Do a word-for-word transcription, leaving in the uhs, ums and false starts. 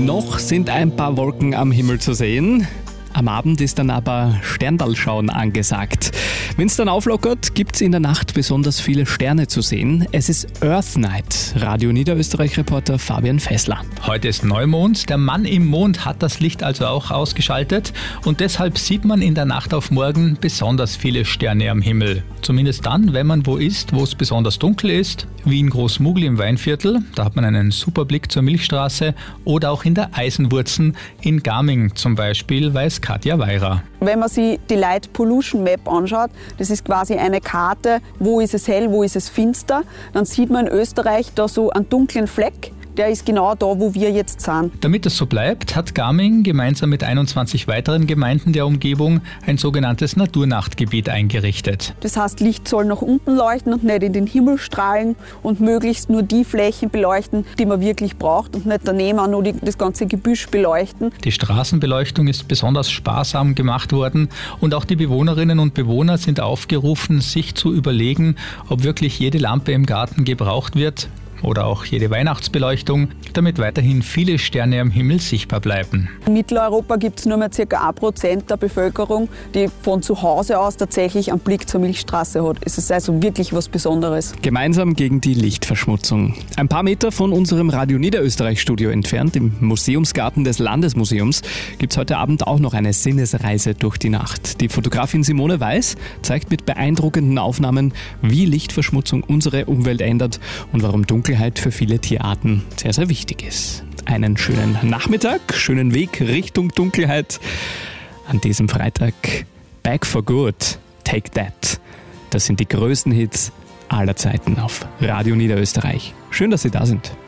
Noch sind ein paar Wolken am Himmel zu sehen. Am Abend ist dann aber Sterndalschauen angesagt. Wenn es dann auflockert, gibt es in der Nacht besonders viele Sterne zu sehen. Es ist Earth Night. Radio Niederösterreich-Reporter Fabian Fessler. Heute ist Neumond. Der Mann im Mond hat das Licht also auch ausgeschaltet. Und deshalb sieht man in der Nacht auf morgen besonders viele Sterne am Himmel. Zumindest dann, wenn man wo ist, wo es besonders dunkel ist. Wie in Großmugl im Weinviertel. Da hat man einen super Blick zur Milchstraße. Oder auch in der Eisenwurzen in Garming zum Beispiel, weiß Katja Weirer. Wenn man sich die Light Pollution Map anschaut, das ist quasi eine Karte, wo ist es hell, wo ist es finster, dann sieht man in Österreich da so einen dunklen Fleck. Der ist genau da, wo wir jetzt sind. Damit es so bleibt, hat Garming gemeinsam mit einundzwanzig weiteren Gemeinden der Umgebung ein sogenanntes Naturnachtgebiet eingerichtet. Das heißt, Licht soll nach unten leuchten und nicht in den Himmel strahlen und möglichst nur die Flächen beleuchten, die man wirklich braucht und nicht daneben auch nur die, das ganze Gebüsch beleuchten. Die Straßenbeleuchtung ist besonders sparsam gemacht worden und auch die Bewohnerinnen und Bewohner sind aufgerufen, sich zu überlegen, ob wirklich jede Lampe im Garten gebraucht wird. Oder auch jede Weihnachtsbeleuchtung, damit weiterhin viele Sterne am Himmel sichtbar bleiben. In Mitteleuropa gibt es nur mehr ca. ein Prozent der Bevölkerung, die von zu Hause aus tatsächlich einen Blick zur Milchstraße hat. Es ist also wirklich was Besonderes. Gemeinsam gegen die Lichtverschmutzung. Ein paar Meter von unserem Radio Niederösterreich-Studio entfernt, im Museumsgarten des Landesmuseums, gibt es heute Abend auch noch eine Sinnesreise durch die Nacht. Die Fotografin Simone Weiß zeigt mit beeindruckenden Aufnahmen, wie Lichtverschmutzung unsere Umwelt ändert und warum Dunkelheit für viele Tierarten sehr, sehr wichtig ist. Einen schönen Nachmittag, schönen Weg Richtung Dunkelheit. An diesem Freitag Back for Good, Take That. Das sind die größten Hits aller Zeiten auf Radio Niederösterreich. Schön, dass Sie da sind.